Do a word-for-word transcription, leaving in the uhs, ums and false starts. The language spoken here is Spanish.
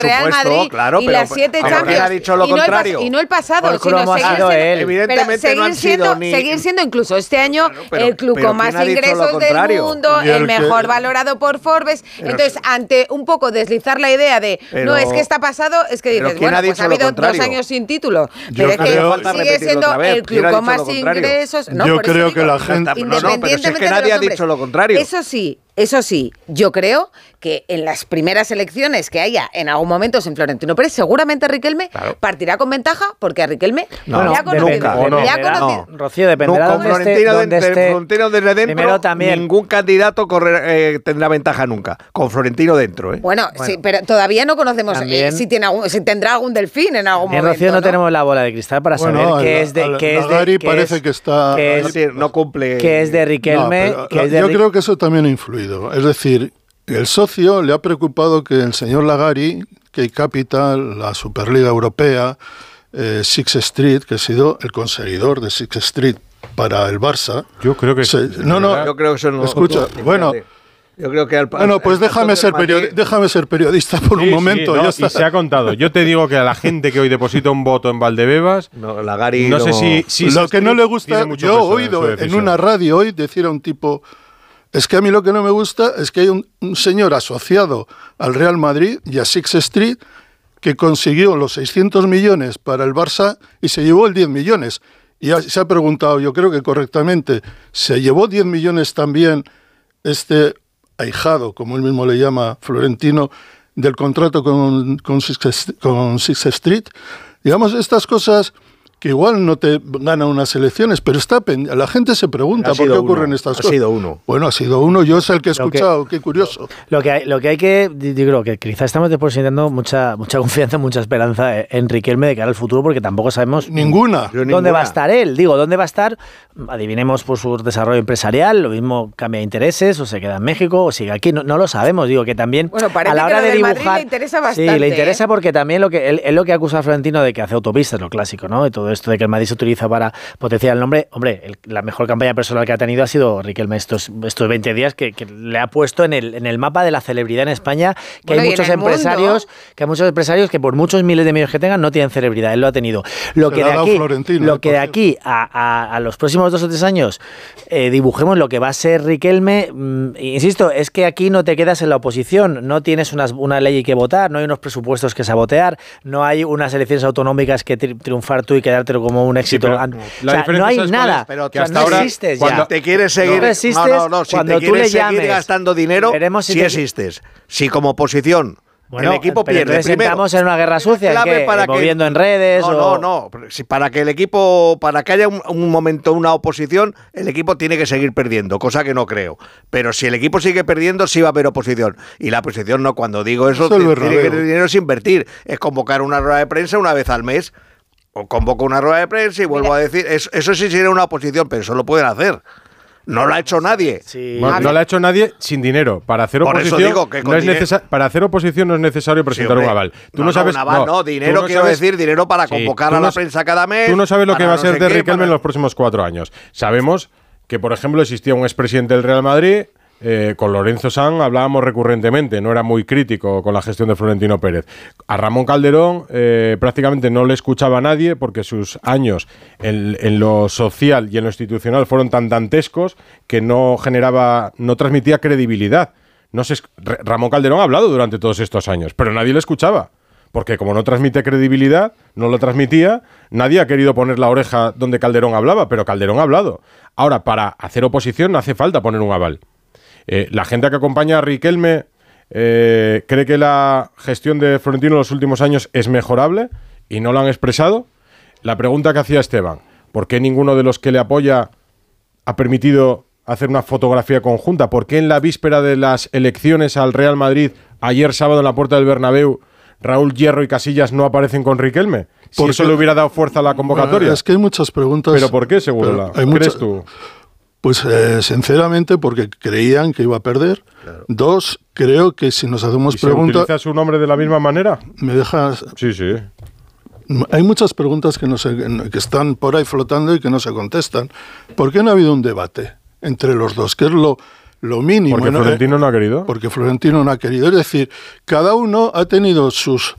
Real Madrid claro, y pero, las siete pero Champions. Ha dicho lo y, no contrario. el y no el pasado, Por sino seguir siendo, él. Evidentemente seguir no han siendo, sido ni... seguir siendo incluso este año claro, pero, el club con más ingresos del mundo, el, el mejor que... valorado por Forbes. Pero Entonces, sí. ante un poco deslizar la idea de pero, no es que está pasado, es que dices, bueno, ha pues ha habido dos años sin título, Yo pero creo, es que sigue siendo el club con más ingresos. No, Yo creo digo, que la gente... No, no, pero si es que nadie ha dicho lo contrario. Eso sí. Eso sí, yo creo que en las primeras elecciones que haya en algún momento en Florentino Pérez, seguramente Riquelme claro. partirá con ventaja, porque a Riquelme no, le ha conocido. Nunca, le no, ha conocido. No. Rocío, dependerá no, dónde con esté, Florentino, dónde de, esté. Florentino desde dentro, también. ningún candidato corre, eh, tendrá ventaja nunca. Con Florentino dentro, ¿eh? Bueno, bueno. sí, pero todavía no conocemos eh, si, tiene algún, si tendrá algún delfín en algún en momento. Rocío no, ¿no? tenemos la bola de cristal para bueno, saber qué es de qué es de qué parece es, que está que es, no, tiene, no cumple. Que es de Riquelme. No, que es de yo Ri... creo que eso también ha influido. Es decir, el socio le ha preocupado que el señor Lagari, Key Capital, la Superliga Europea, eh, Six Street, que ha sido el conseguidor de Six Street para el Barça. Yo creo que se, no, no. Yo creo que eso no. Escucha, bueno. Yo creo que al, bueno, pues al, déjame, ser periodi- déjame ser periodista por sí, un momento. Sí, no, ya está. Y se ha contado. Yo te digo que a la gente que hoy deposita un voto en Valdebebas, no, Lagari no no sé si, si lo que no le gusta, yo he oído en una radio hoy decir a un tipo, es que a mí lo que no me gusta es que hay un, un señor asociado al Real Madrid y a Six Street que consiguió los seiscientos millones para el Barça y se llevó el diez millones. Y se ha preguntado, yo creo que correctamente, ¿se llevó diez millones también este ahijado, como él mismo le llama, Florentino, del contrato con, con, Six, con Six Street? Digamos, estas cosas que igual no te ganan unas elecciones, pero está la gente se pregunta por qué ocurren uno, estas ha cosas. Ha sido uno. Bueno, ha sido uno, yo es el que he escuchado, que, qué curioso. Lo que hay, lo que, hay que yo creo que quizás estamos depositando mucha mucha confianza, mucha esperanza en Riquelme de cara al futuro, porque tampoco sabemos ninguna dónde ninguna. va a estar él. Digo, ¿dónde va a estar? Adivinemos por su desarrollo empresarial, lo mismo cambia de intereses, o se queda en México, o sigue aquí, no, no lo sabemos. Digo que también bueno, a la hora que de dibujar... Madrid le interesa bastante. Sí, le interesa ¿eh? porque también lo que él, él lo que acusa a Florentino de que hace autopistas, lo clásico, ¿no? Y todo esto de que el Madrid se utiliza para potenciar el nombre. Hombre, el, la mejor campaña personal que ha tenido ha sido Riquelme estos, estos veinte días que, que le ha puesto en el, en el mapa de la celebridad en España, que bueno, hay muchos empresarios mundo. que hay muchos empresarios que por muchos miles de millones que tengan no tienen celebridad. Él lo ha tenido. Lo Se que de aquí, lo que de aquí a, a, a los próximos dos o tres años eh, dibujemos lo que va a ser Riquelme, mmm, insisto, es que aquí no te quedas en la oposición, no tienes unas, una ley que votar, no hay unos presupuestos que sabotear, no hay unas elecciones autonómicas que tri- triunfar tú y quedártelo como un éxito. Sí, pero, o sea, no hay nada. Pero que hasta no ahora existes ya. Cuando te quieres seguir, no, existes, no, no, no, si cuando te tú le quieres llames, seguir gastando dinero, si sí existes. Si como oposición bueno, el equipo pero pierde primero. Estamos en una guerra sucia, ¿qué? Para moviendo que, en redes. No, o... no, no. Si para que el equipo, para que haya un, un momento, una oposición, el equipo tiene que seguir perdiendo, cosa que no creo. Pero si el equipo sigue perdiendo, sí va a haber oposición. Y la oposición no. Cuando digo eso, eso te, tiene que el dinero es invertir. Es convocar una rueda de prensa una vez al mes. O convoco una rueda de prensa y vuelvo Mira. a decir, eso, eso sí sería una oposición, pero eso lo pueden hacer. No lo ha hecho nadie. Sí. Bueno, no lo ha hecho nadie sin dinero. Para hacer Por oposición, eso digo que no es necesa- para hacer oposición no es necesario presentar sí, un aval. Tú no, no sabes. No, un aval, no, no dinero no quiero sabes, decir, dinero para convocar sí, a la no, prensa cada mes. Tú no sabes lo que va a ser no sé de qué, Riquelme para... en los próximos cuatro años. Sabemos que, por ejemplo, existía un expresidente del Real Madrid. Eh, con Lorenzo Sanz hablábamos recurrentemente, no era muy crítico con la gestión de Florentino Pérez. A Ramón Calderón eh, prácticamente no le escuchaba a nadie porque sus años en, en lo social y en lo institucional fueron tan dantescos que no generaba, no transmitía credibilidad. No sé, Ramón Calderón ha hablado durante todos estos años, pero nadie le escuchaba. Porque como no transmite credibilidad, no lo transmitía, nadie ha querido poner la oreja donde Calderón hablaba, pero Calderón ha hablado. Ahora, para hacer oposición no hace falta poner un aval. Eh, la gente que acompaña a Riquelme eh, cree que la gestión de Florentino en los últimos años es mejorable y no lo han expresado. La pregunta que hacía Esteban, ¿por qué ninguno de los que le apoya ha permitido hacer una fotografía conjunta? ¿Por qué en la víspera de las elecciones al Real Madrid, ayer sábado en la puerta del Bernabéu, Raúl Hierro y Casillas no aparecen con Riquelme? Si eso le hubiera dado fuerza a la convocatoria. Bueno, es que hay muchas preguntas. ¿Pero por qué, seguro? ¿Crees mucha... tú? Pues eh, sinceramente porque creían que iba a perder. Claro. Dos, creo que si nos hacemos preguntas... ¿Se utiliza su nombre de la misma manera? ¿Me dejas...? Sí, sí. Hay muchas preguntas que, no se, que están por ahí flotando y que no se contestan. ¿Por qué no ha habido un debate entre los dos? Que es lo, lo mínimo. ¿Porque ¿no? Florentino no ha querido? Porque Florentino no ha querido. Es decir, cada uno ha tenido sus